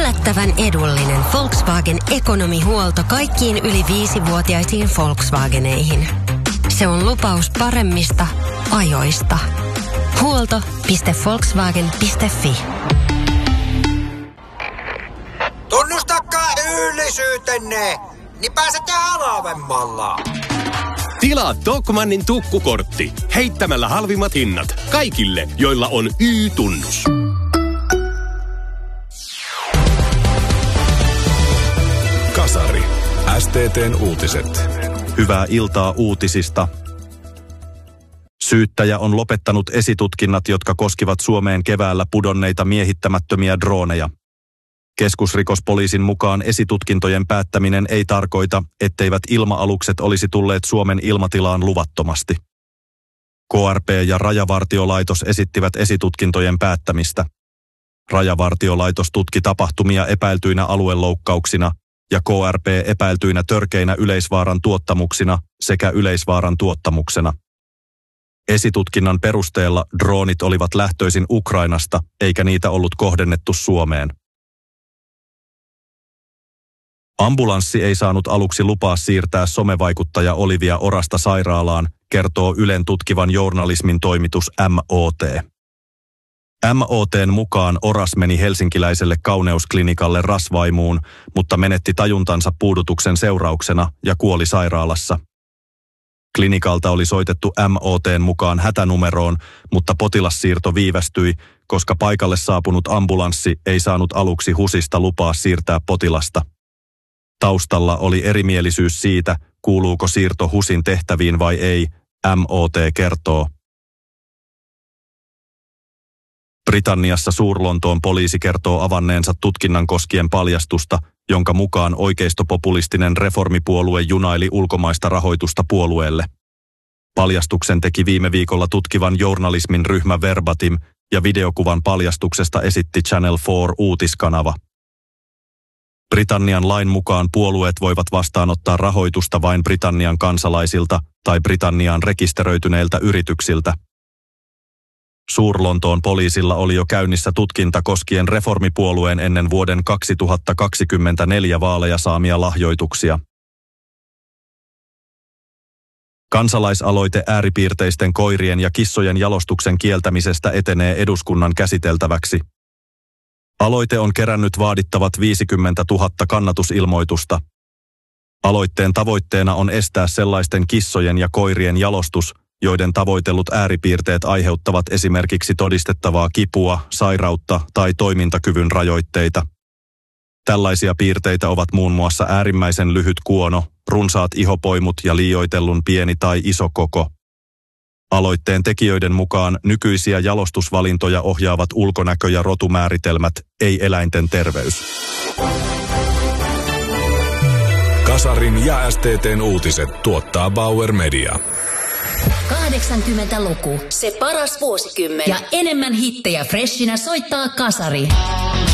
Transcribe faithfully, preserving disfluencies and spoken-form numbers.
Yllättävän edullinen Volkswagen ekonomihuolto kaikkiin yli viisivuotiaisiin Volkswageneihin. Se on lupaus paremmista ajoista. Huolto piste volkswagen piste fi. Tunnustakaa yöllisyytenne, niin pääsette halvemmalla. Tilaa Tokmannin tukkukortti heittämällä halvimmat hinnat kaikille, joilla on Y-tunnus. Kasari. S T T:n uutiset. Hyvää iltaa uutisista. Syyttäjä on lopettanut esitutkinnat, jotka koskivat Suomeen keväällä pudonneita miehittämättömiä drooneja. Keskusrikospoliisin mukaan esitutkintojen päättäminen ei tarkoita, etteivät ilma-alukset olisi tulleet Suomen ilmatilaan luvattomasti. K R P ja Rajavartiolaitos esittivät esitutkintojen päättämistä. Rajavartiolaitos tutki tapahtumia epäiltyinä alueloukkauksina ja K R P epäiltyinä törkeinä yleisvaaran tuottamuksina sekä yleisvaaran tuottamuksena. Esitutkinnan perusteella droonit olivat lähtöisin Ukrainasta, eikä niitä ollut kohdennettu Suomeen. Ambulanssi ei saanut aluksi lupaa siirtää somevaikuttaja Olivia Orasta sairaalaan, kertoo Ylen tutkivan journalismin toimitus M O T. M O T:n mukaan Oras meni helsinkiläiselle kauneusklinikalle rasvaimuun, mutta menetti tajuntansa puudutuksen seurauksena ja kuoli sairaalassa. Klinikalta oli soitettu M O T:n mukaan hätänumeroon, mutta potilassiirto viivästyi, koska paikalle saapunut ambulanssi ei saanut aluksi HUSista lupaa siirtää potilasta. Taustalla oli erimielisyys siitä, kuuluuko siirto HUSin tehtäviin vai ei, M O T kertoo. Britanniassa Suur-Lontoon poliisi kertoo avanneensa tutkinnan koskien paljastusta, jonka mukaan oikeistopopulistinen reformipuolue junaili ulkomaista rahoitusta puolueelle. Paljastuksen teki viime viikolla tutkivan journalismin ryhmä Verbatim ja videokuvan paljastuksesta esitti Channel neljä uutiskanava. Britannian lain mukaan puolueet voivat vastaanottaa rahoitusta vain Britannian kansalaisilta tai Britanniaan rekisteröityneiltä yrityksiltä. Suur-Lontoon poliisilla oli jo käynnissä tutkinta koskien reformipuolueen ennen vuoden kaksituhattakaksikymmentäneljä vaaleja saamia lahjoituksia. Kansalaisaloite ääripiirteisten koirien ja kissojen jalostuksen kieltämisestä etenee eduskunnan käsiteltäväksi. Aloite on kerännyt vaadittavat viisikymmentätuhatta kannatusilmoitusta. Aloitteen tavoitteena on estää sellaisten kissojen ja koirien jalostus, joiden tavoitellut ääripiirteet aiheuttavat esimerkiksi todistettavaa kipua, sairautta tai toimintakyvyn rajoitteita. Tällaisia piirteitä ovat muun muassa äärimmäisen lyhyt kuono, runsaat ihopoimut ja liioitellun pieni tai iso koko. Aloitteen tekijöiden mukaan nykyisiä jalostusvalintoja ohjaavat ulkonäkö- ja rotumääritelmät, ei eläinten terveys. Kasarin ja S T T:n uutiset tuottaa Bauer Media. kahdeksankymmentäluku, se paras vuosikymmen. Ja enemmän hittejä freshinä soittaa Kasari.